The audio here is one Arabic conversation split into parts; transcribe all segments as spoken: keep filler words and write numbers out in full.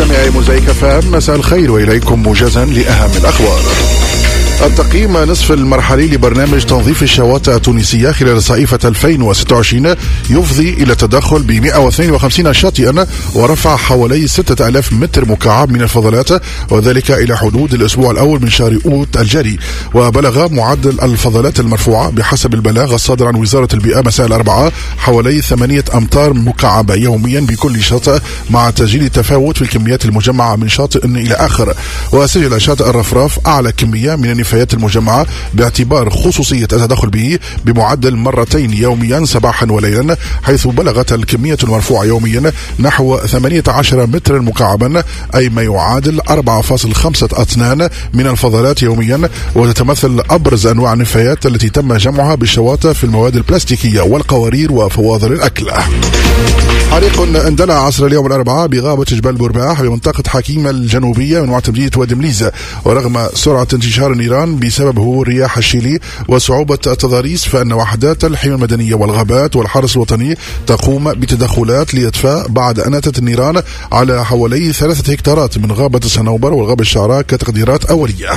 مستمعي موزايك فام، مساء الخير وإليكم موجزا لأهم الأخبار. التقييم نصف المرحلي لبرنامج تنظيف الشواطئ التونسية خلال صيفة ألفين وستة وعشرين يفضي إلى التدخل ب مئة واثنين وخمسين شاطئا ورفع حوالي ستة آلاف متر مكعب من الفضلات، وذلك إلى حدود الأسبوع الأول من شهر أوت الجاري. وبلغ معدل الفضلات المرفوعة بحسب البلاغ الصادر عن وزارة البيئة مساء الأربعاء حوالي ثمانية أمتار مكعبة يوميا بكل شاطئ، مع تسجيل التفاوت في الكميات المجمعة من شاطئ إلى آخر. وسجل شاطئ الرفراف أعلى كمية من النفايات المجمعة باعتبار خصوصية التدخل به بمعدل مرتين يوميا صباحا وليلا، حيث بلغت الكمية المرفوعة يوميا نحو ثمانية عشر مترا مكعبا، أي ما يعادل أربعة فاصلة خمسة أطنان من الفضلات يوميا. وتتمثل أبرز أنواع النفايات التي تم جمعها بالشواطئ في المواد البلاستيكية والقوارير وفواضل الأكل. حريق اندلع عصر اليوم الأربعاء بغابة جبال برباح بمنطقة حكيمة الجنوبية من معتمدية وادي مليزة، ورغم سرعة انتشار النيران بسبب هبوب الرياح الشيلي وصعوبة التضاريس، فإن وحدات الحماية المدنية والغابات والحرس الوطني تقوم بتدخلات لإطفاء بعد أن أتت النيران على حوالي ثلاثة هكتارات من غابة الصنوبر والغابة الشعراء كتقديرات أولية.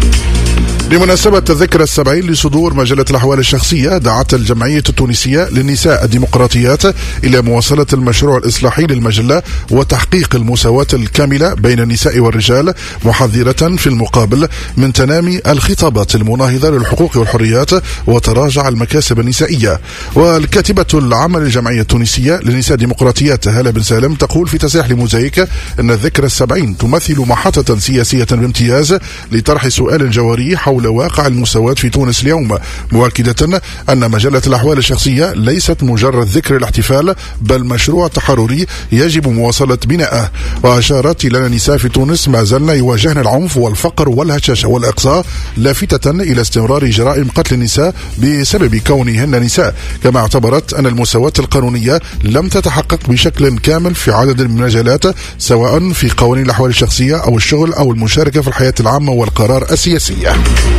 بمناسبة الذكرى السبعين لصدور مجلة الأحوال الشخصية، دعت الجمعية التونسية للنساء الديمقراطيات إلى مواصلة المشروع الإصلاحي للمجلة وتحقيق المساواة الكاملة بين النساء والرجال، محذرة في المقابل من تنامي الخطابات المناهضة للحقوق والحريات وتراجع المكاسب النسائية. والكاتبة العامة للجمعية التونسية للنساء الديمقراطيات هالة بن سالم تقول في تصريح لموزايك أن الذكرى السبعين تمثل محطة سياسية بامتياز لطرح سؤال جوهري حول واقع المساواة في تونس اليوم، مؤكدة أن مجلة الأحوال الشخصية ليست مجرد ذكر الاحتفال بل مشروع تحرري يجب مواصلة بناءه. وأشارت إلى أن النساء في تونس ما زلن يواجهن العنف والفقر والهشاشة والإقصاء، لافتة إلى استمرار جرائم قتل النساء بسبب كونهن نساء، كما اعتبرت أن المساواة القانونية لم تتحقق بشكل كامل في عدد من المجالات، سواء في قوانين الأحوال الشخصية أو الشغل أو المشاركة في الحياة العامة والقرار السياسية.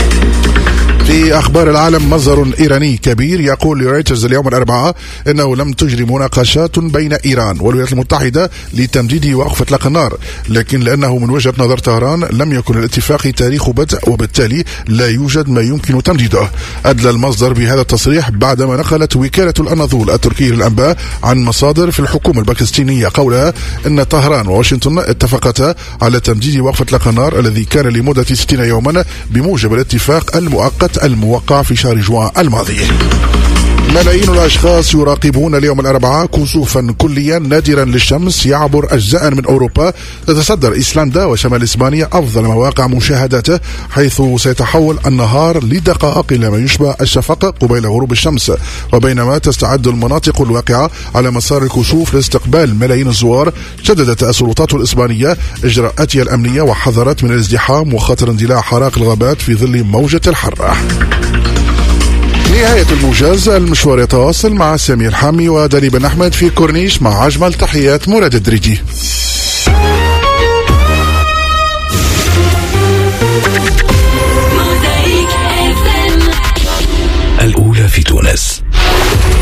في أخبار العالم، مصدر إيراني كبير يقول لرويترز اليوم الأربعاء إنه لم تجري مناقشات بين إيران والولايات المتحدة لتمديد وقف إطلاق النار، لكن لأنه من وجهة نظر طهران لم يكن الاتفاق تاريخ بدء وبالتالي لا يوجد ما يمكن تمديده. أدلى المصدر بهذا التصريح بعدما نقلت وكالة الأناضول التركية للأنباء عن مصادر في الحكومة الباكستانية قولها إن طهران وواشنطن اتفقتا على تمديد وقف إطلاق النار الذي كان لمدة ستين يوما بموجب الاتفاق المؤقت الموقع في شهر جوان الماضي. ملايين الأشخاص يراقبون اليوم الأربعاء كسوفا كليا نادرا للشمس يعبر أجزاء من أوروبا. تتصدر إيسلندا وشمال إسبانيا أفضل مواقع مشاهداته، حيث سيتحول النهار لدقائق إلى ما يشبه الشفق قبيل غروب الشمس، وبينما تستعد المناطق الواقعة على مسار الكسوف لاستقبال ملايين الزوار. شددت السلطات الإسبانية إجراءاتها الأمنية وحذرت من الازدحام وخطر اندلاع حرائق الغابات في ظل موجة الحر. نهاية الموجز، المشوار يتواصل مع سامي الحامي ودالي بن أحمد في كورنيش، مع أجمل تحيات مراد الدريجي. الأولى في تونس.